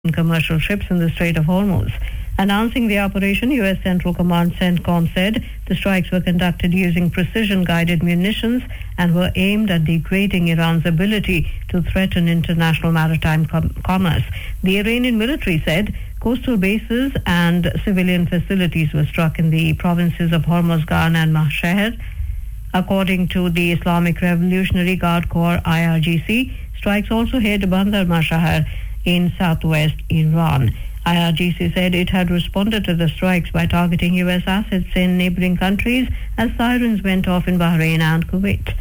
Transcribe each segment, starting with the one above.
commercial ships in the Strait of Hormuz. Announcing the operation, U.S. Central Command CENTCOM said the strikes were conducted using precision-guided munitions and were aimed at degrading Iran's ability to threaten international maritime commerce. The Iranian military said coastal bases and civilian facilities were struck in the provinces of Hormozgan and Mashhad. According to the Islamic Revolutionary Guard Corps IRGC, strikes also hit Bandar Mashhad in southwest Iran. IRGC said it had responded to the strikes by targeting U.S. assets in neighboring countries as sirens went off in Bahrain and Kuwait.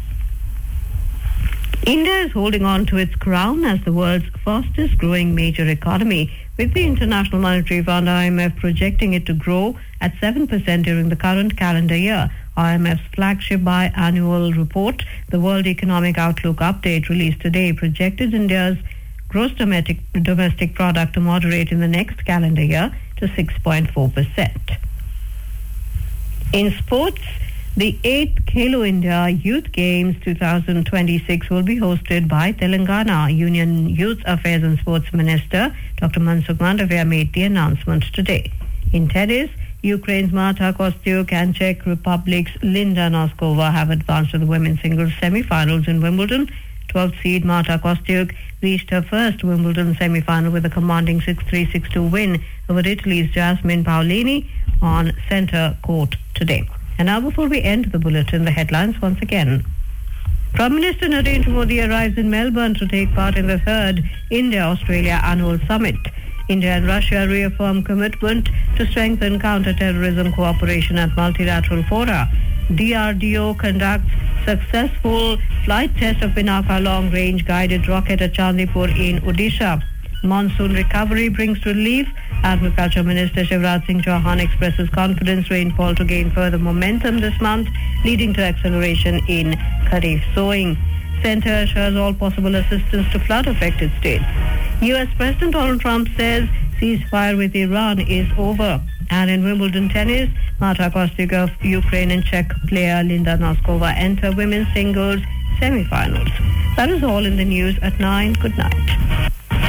India is holding on to its crown as the world's fastest growing major economy, with the International Monetary Fund IMF projecting it to grow at 7% during the current calendar year. IMF's flagship biannual report, the World Economic Outlook Update, released today, projected India's gross domestic product to moderate in the next calendar year to 6.4%. In sports, the 8th Khelo India Youth Games 2026 will be hosted by Telangana. Union Youth Affairs and Sports Minister Dr. Mansukh Mandavia made the announcement today. In tennis, Ukraine's Marta Kostyuk and Czech Republic's Linda Noskova have advanced to the women's singles semi-finals in Wimbledon. 12th seed Marta Kostyuk reached her first Wimbledon semi-final with a commanding 6-3, 6-2 win over Italy's Jasmine Paolini on centre court today. And now, before we end the bulletin, the headlines once again. Prime Minister Narendra Modi arrives in Melbourne to take part in the third India-Australia annual summit. India and Russia reaffirm commitment to strengthen counter-terrorism cooperation at multilateral fora. DRDO conducts successful flight test of Pinaka long-range guided rocket at Chandipur in Odisha. Monsoon recovery brings relief. Agriculture Minister Shivraj Singh Chauhan expresses confidence rainfall to gain further momentum this month, leading to acceleration in Kharif sowing. Centre assures all possible assistance to flood-affected states. U.S. President Donald Trump says ceasefire with Iran is over. And in Wimbledon tennis, Marta Kostyuk of Ukraine and Czech player Linda Noskova enter women's singles semi-finals. That is all in the news at 9. Good night.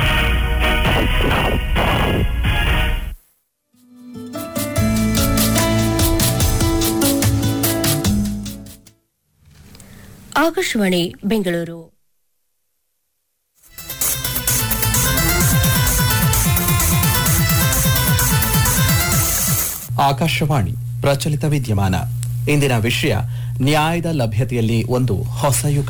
Akashvani Bengaluru. Akashvani ಪ್ರಚಲಿತ ವಿದ್ಯಮಾನ. ಇಂದಿನ ವಿಷಯ ನ್ಯಾಯದ ಲಭ್ಯತೆಯಲ್ಲಿ ಒಂದು ಹೊಸ ಯುಗ.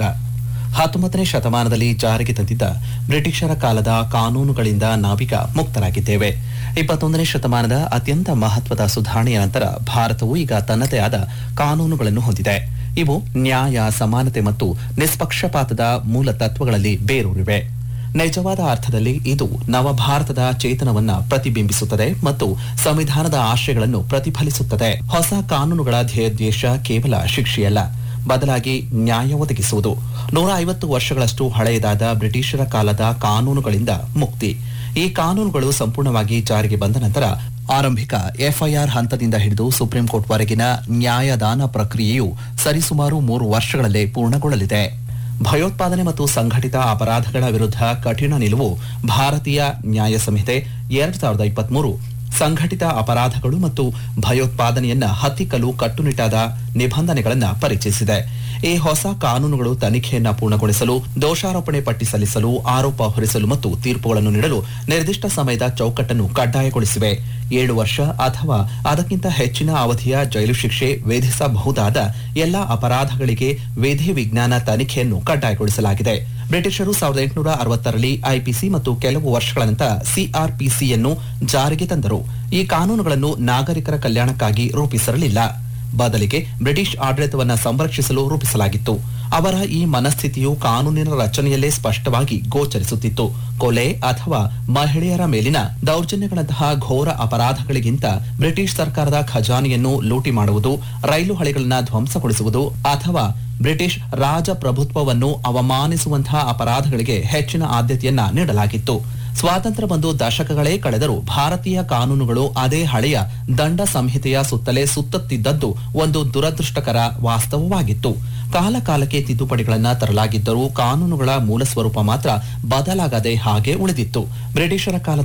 19ನೇ ಶತಮಾನದಲ್ಲಿ ಜಾರಿಗೆ ತಂದಿದ್ದ ಬ್ರಿಟಿಷರ ಕಾಲದ ಕಾನೂನುಗಳಿಂದ ನಾವೀಗ ಮುಕ್ತರಾಗಿದ್ದೇವೆ. 21ನೇ ಶತಮಾನದ ಅತ್ಯಂತ ಮಹತ್ವದ ಸುಧಾರಣೆಯ ನಂತರ ಭಾರತವು ಈಗ ತನ್ನದೇ ಆದ ಕಾನೂನುಗಳನ್ನು ಹೊಂದಿದೆ. ಇವು ನ್ಯಾಯ, ಸಮಾನತೆ ಮತ್ತು ನಿಷ್ಪಕ್ಷಪಾತದ ಮೂಲ ತತ್ವಗಳಲ್ಲಿ ಬೇರೂರಿವೆ. ನಿಜವಾದ ಅರ್ಥದಲ್ಲಿ ಇದು ನವಭಾರತದ ಚೇತನವನ್ನ ಪ್ರತಿಬಿಂಬಿಸುತ್ತದೆ ಮತ್ತು ಸಂವಿಧಾನದ ಆಶಯಗಳನ್ನು ಪ್ರತಿಫಲಿಸುತ್ತದೆ. ಹೊಸ ಕಾನೂನುಗಳ ಧ್ಯೇಯೋದ್ದೇಶ ಕೇವಲ ಶಿಕ್ಷೆಯಲ್ಲ, ಬದಲಾಗಿ ನ್ಯಾಯ ಒದಗಿಸುವುದು. 150 ವರ್ಷಗಳಷ್ಟು ಹಳೆಯದಾದ ಬ್ರಿಟಿಷರ ಕಾಲದ ಕಾನೂನುಗಳಿಂದ ಮುಕ್ತಿ. ಈ ಕಾನೂನುಗಳು ಸಂಪೂರ್ಣವಾಗಿ ಜಾರಿಗೆ ಬಂದ ನಂತರ ಆರಂಭಿಕ ಎಫ್ಐಆರ್ ಹಂತದಿಂದ ಹಿಡಿದು ಸುಪ್ರೀಂ ಕೋರ್ಟ್ ವರೆಗಿನ ನ್ಯಾಯದಾನ ಪ್ರಕ್ರಿಯೆಯು ಸರಿಸುಮಾರು 3 ವರ್ಷಗಳಲ್ಲೇ ಪೂರ್ಣಗೊಳ್ಳಲಿದೆ. ಭಯೋತ್ಪಾದನೆ ಮತ್ತು ಸಂಘಟಿತ ಅಪರಾಧಗಳ ವಿರುದ್ಧ ಕಠಿಣ ನಿಲುವು ಭಾರತೀಯ ನ್ಯಾಯ ಸಂಹಿತೆ 2023 ಸಂಘಟಿತ ಅಪರಾಧಗಳು ಮತ್ತು ಭಯೋತ್ಪಾದನೆಯನ್ನ ಹತ್ತಿಕ್ಕಲು ಕಟ್ಟುನಿಟ್ಟಾದ ನಿಬಂಧನೆಗಳನ್ನು ಪರಿಚಯಿಸಿದೆ. ಈ ಹೊಸ ಕಾನೂನುಗಳು ತನಿಖೆಯನ್ನ ಪೂರ್ಣಗೊಳಿಸಲು, ದೋಷಾರೋಪಣೆ ಪಟ್ಟಿ ಸಲ್ಲಿಸಲು, ಆರೋಪ ಹೊರಿಸಲು ಮತ್ತು ತೀರ್ಪುಗಳನ್ನು ನೀಡಲು ನಿರ್ದಿಷ್ಟ ಸಮಯದ ಚೌಕಟ್ಟನ್ನು ಕಡ್ಡಾಯಗೊಳಿಸಿವೆ. 7 ವರ್ಷ ಅಥವಾ ಅದಕ್ಕಿಂತ ಹೆಚ್ಚಿನ ಅವಧಿಯ ಜೈಲು ಶಿಕ್ಷೆ ವಿಧಿಸಬಹುದಾದ ಎಲ್ಲಾ ಅಪರಾಧಗಳಿಗೆ ವಿಧಿ ವಿಜ್ಞಾನ ತನಿಖೆಯನ್ನು ಕಡ್ಡಾಯಗೊಳಿಸಲಾಗಿದೆ. ಬ್ರಿಟಿಷರು 1860ರಲ್ಲಿ ಐಪಿಸಿ ಮತ್ತು ಕೆಲವು ವರ್ಷಗಳ ನಂತರ ಸಿಆರ್ಪಿಸಿಯನ್ನು ಜಾರಿಗೆ ತಂದರು. ಈ ಕಾನೂನುಗಳನ್ನು ನಾಗರಿಕರ ಕಲ್ಯಾಣಕ್ಕಾಗಿ ರೂಪಿಸಿರಲಿಲ್ಲ, ಬದಲಿಗೆ ಬ್ರಿಟಿಷ್ ಆಡಳಿತವನ್ನು ಸಂರಕ್ಷಿಸಲು ರೂಪಿಸಲಾಗಿತ್ತು. ಅವರ ಈ ಮನಸ್ಥಿತಿಯು ಕಾನೂನಿನ ರಚನೆಯಲ್ಲೇ ಸ್ಪಷ್ಟವಾಗಿ ಗೋಚರಿಸುತ್ತಿತ್ತು. ಕೊಲೆ ಅಥವಾ ಮಹಿಳೆಯರ ಮೇಲಿನ ದೌರ್ಜನ್ಯಗಳಂತಹ ಘೋರ ಅಪರಾಧಗಳಿಗಿಂತ ಬ್ರಿಟಿಷ್ ಸರ್ಕಾರದ ಖಜಾನೆಯನ್ನು ಲೂಟಿ ಮಾಡುವುದು, ರೈಲು ಹಳಿಗಳನ್ನು ಧ್ವಂಸಗೊಳಿಸುವುದು ಅಥವಾ ಬ್ರಿಟಿಷ್ ರಾಜಪ್ರಭುತ್ವವನ್ನು ಅವಮಾನಿಸುವಂತಹ ಅಪರಾಧಗಳಿಗೆ ಹೆಚ್ಚಿನ ಆದ್ಯತೆಯನ್ನ ನೀಡಲಾಗಿತ್ತು. ಸ್ವಾತಂತ್ರ್ಯ ಬಂದು ದಶಕಗಳೇ ಕಳೆದರೂ ಭಾರತೀಯ ಕಾನೂನುಗಳು ಅದೇ ಹಳೆಯ ದಂಡ ಸಂಹಿತೆಯ ಸುತ್ತಲೇ ಸುತ್ತುತ್ತಿದ್ದದ್ದು ಒಂದು ದುರದೃಷ್ಟಕರ ವಾಸ್ತವವಾಗಿತ್ತು. ಕಾಲ ಕಾಲಕ್ಕೆ ತಿದ್ದುಪಡಿಗಳನ್ನು ತರಲಾಗಿದ್ದರೂ ಕಾನೂನುಗಳ ಮೂಲ ಸ್ವರೂಪ ಮಾತ್ರ ಬದಲಾಗದೆ ಹಾಗೆ ಉಳಿದಿತ್ತು. ಬ್ರಿಟಿಷರ ಕಾಲದ